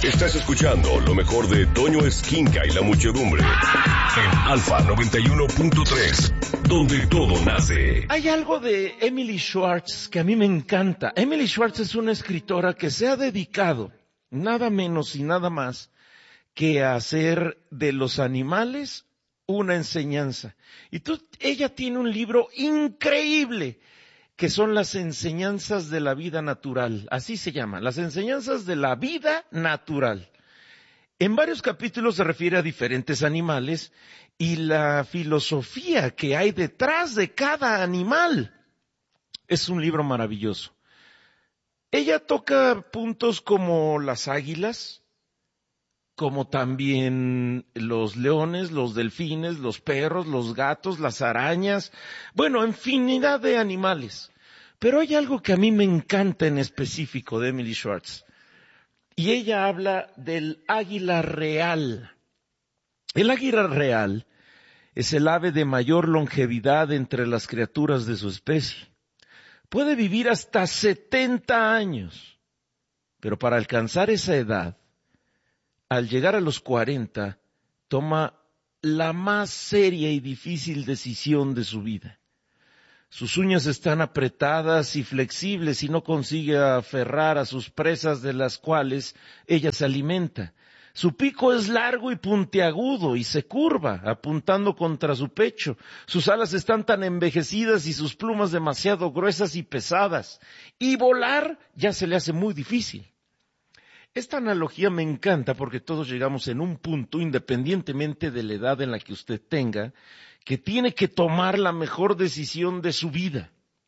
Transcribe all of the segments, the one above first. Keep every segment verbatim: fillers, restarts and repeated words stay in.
Estás escuchando lo mejor de Toño Esquinca y la muchedumbre en Alfa noventa y uno punto tres, donde todo nace. Hay algo de Emily Schwartz que a mí me encanta. Emily Schwartz es una escritora que se ha dedicado nada menos y nada más que a hacer de los animales una enseñanza. Y tú, ella tiene un libro increíble que son las enseñanzas de la vida natural, así se llama, las enseñanzas de la vida natural. En varios capítulos se refiere a diferentes animales y la filosofía que hay detrás de cada animal. Es un libro maravilloso. Ella toca puntos como las águilas, como también los leones, los delfines, los perros, los gatos, las arañas, bueno, infinidad de animales. Pero hay algo que a mí me encanta en específico de Emily Schwartz, y ella habla del águila real. El águila real es el ave de mayor longevidad entre las criaturas de su especie. Puede vivir hasta setenta años, pero para alcanzar esa edad, al llegar a los cuarenta, toma la más seria y difícil decisión de su vida. Sus uñas están apretadas y flexibles y no consigue aferrar a sus presas de las cuales ella se alimenta. Su pico es largo y puntiagudo y se curva, apuntando contra su pecho. Sus alas están tan envejecidas y sus plumas demasiado gruesas y pesadas. Y volar ya se le hace muy difícil. Esta analogía me encanta porque todos llegamos en un punto, independientemente de la edad en la que usted tenga, que tiene que tomar la mejor decisión de su vida.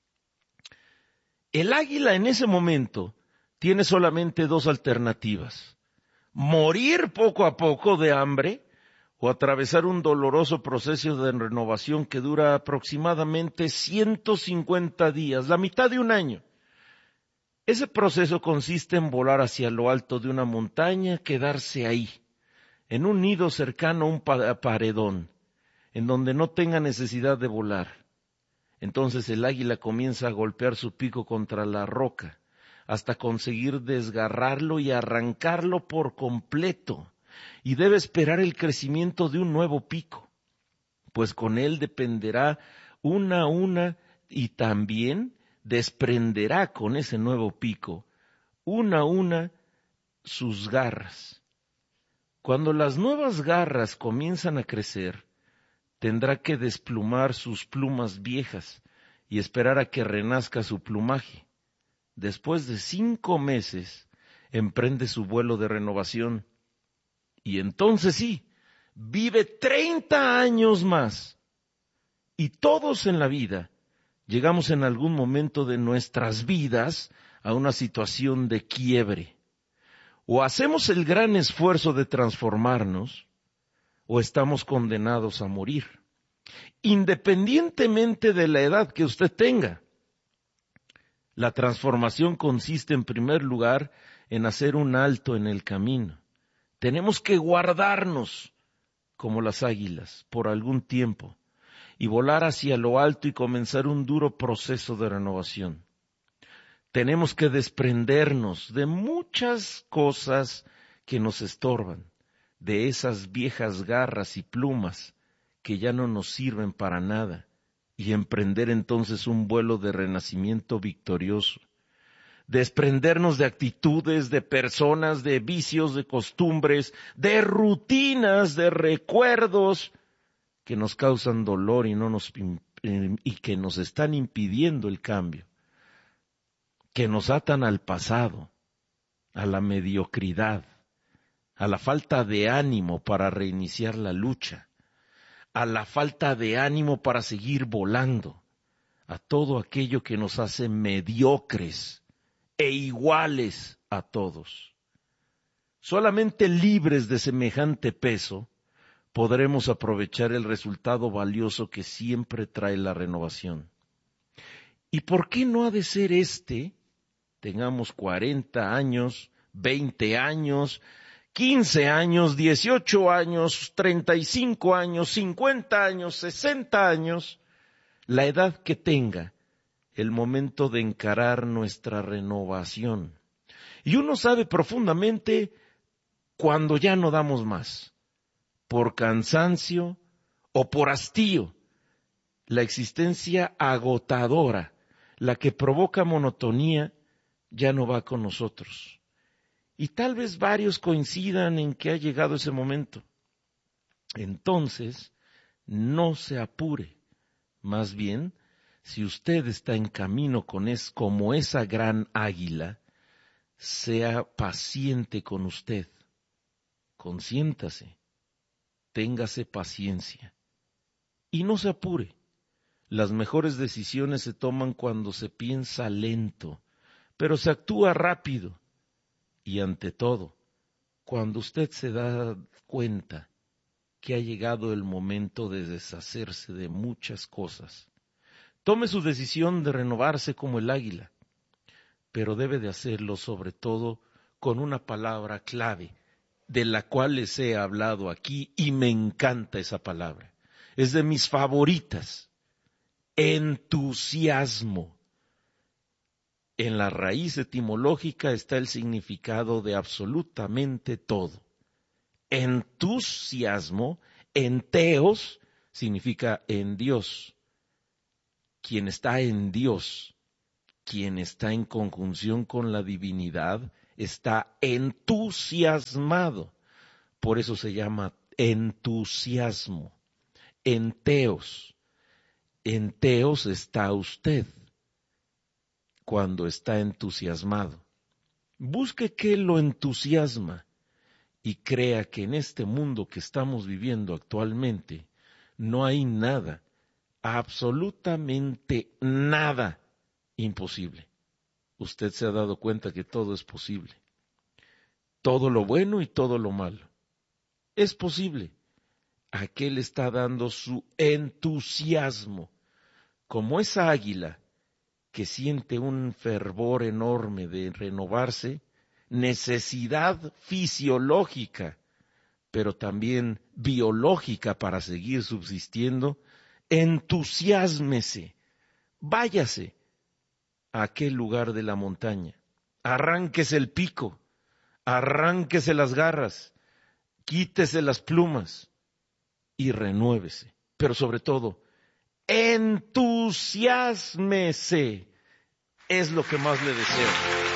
El águila en ese momento tiene solamente dos alternativas: morir poco a poco de hambre o atravesar un doloroso proceso de renovación que dura aproximadamente ciento cincuenta días, la mitad de un año. Ese proceso consiste en volar hacia lo alto de una montaña, quedarse ahí, en un nido cercano a un paredón, en donde no tenga necesidad de volar. Entonces el águila comienza a golpear su pico contra la roca, hasta conseguir desgarrarlo y arrancarlo por completo, y debe esperar el crecimiento de un nuevo pico, pues con él dependerá una a una y también desprenderá con ese nuevo pico, una a una, sus garras. Cuando las nuevas garras comienzan a crecer, tendrá que desplumar sus plumas viejas y esperar a que renazca su plumaje. Después de cinco meses, emprende su vuelo de renovación. Y entonces sí, vive treinta años más. Y todos en la vida llegamos en algún momento de nuestras vidas a una situación de quiebre. O hacemos el gran esfuerzo de transformarnos, o estamos condenados a morir. Independientemente de la edad que usted tenga, la transformación consiste en primer lugar en hacer un alto en el camino. Tenemos que guardarnos como las águilas por algún tiempo y volar hacia lo alto y comenzar un duro proceso de renovación. Tenemos que desprendernos de muchas cosas que nos estorban, de esas viejas garras y plumas que ya no nos sirven para nada, y emprender entonces un vuelo de renacimiento victorioso. Desprendernos de actitudes, de personas, de vicios, de costumbres, de rutinas, de recuerdos que nos causan dolor y no nos y que nos están impidiendo el cambio, que nos atan al pasado, a la mediocridad, a la falta de ánimo para reiniciar la lucha, a la falta de ánimo para seguir volando, a todo aquello que nos hace mediocres e iguales a todos. Solamente libres de semejante peso podremos aprovechar el resultado valioso que siempre trae la renovación. ¿Y por qué no ha de ser este? Tengamos cuarenta años, veinte años, quince años, dieciocho años, treinta y cinco años, cincuenta años, sesenta años, la edad que tenga, el momento de encarar nuestra renovación. Y uno sabe profundamente cuando ya no damos más, por cansancio o por hastío. La existencia agotadora, la que provoca monotonía, ya no va con nosotros. Y tal vez varios coincidan en que ha llegado ese momento. Entonces, no se apure. Más bien, si usted está en camino con es como esa gran águila, sea paciente con usted. Consiéntase, téngase paciencia y no se apure. Las mejores decisiones se toman cuando se piensa lento, pero se actúa rápido. Y ante todo, cuando usted se da cuenta que ha llegado el momento de deshacerse de muchas cosas. Tome su decisión de renovarse como el águila, pero debe de hacerlo sobre todo con una palabra clave, de la cual les he hablado aquí y me encanta esa palabra. Es de mis favoritas. Entusiasmo. En la raíz etimológica está el significado de absolutamente todo. Entusiasmo, enteos, significa en Dios. Quien está en Dios, quien está en conjunción con la divinidad, está entusiasmado. Por eso se llama entusiasmo. Enteos. Enteos está usted cuando está entusiasmado. Busque qué lo entusiasma y crea que en este mundo que estamos viviendo actualmente no hay nada, absolutamente nada imposible. Usted se ha dado cuenta que todo es posible. Todo lo bueno y todo lo malo. Es posible. Aquel está dando su entusiasmo, como esa águila que siente un fervor enorme de renovarse, necesidad fisiológica, pero también biológica para seguir subsistiendo. Entusiásmese, váyase a aquel lugar de la montaña, arránquese el pico, arránquese las garras, quítese las plumas y renuévese. Pero sobre todo, entusiásmese. Es lo que más le deseo.